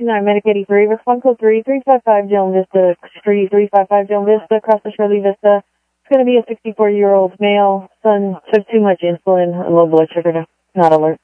229 Medic 83, respond code 3355 Dillon Vista Street, 355 Dillon Vista, across the Shirley Vista. It's going to be a 64-year-old male. Son took too much insulin, low blood sugar, not alert.